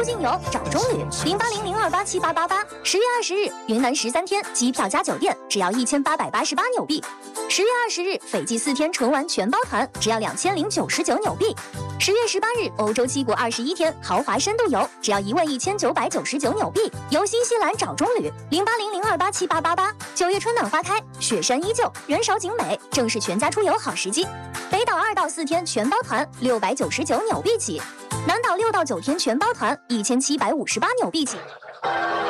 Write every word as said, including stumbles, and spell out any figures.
出境游找中旅零八零零二八七八八八。十月二十日，云南十三天机票加酒店只要一千八百八十八纽币。十月二十日，斐济四天纯玩全包团只要两千零九十九纽币。十月十八日，欧洲七国二十一天豪华深度游只要一万一千九百九十九纽币。游新西兰找中旅零八零零二八七八八八。九月春暖花开，雪山依旧，人少景美，正是全家出游好时机。北岛二到四天全包团六百九十九纽币起，南岛六到九天全包团一千七百五十八纽币起。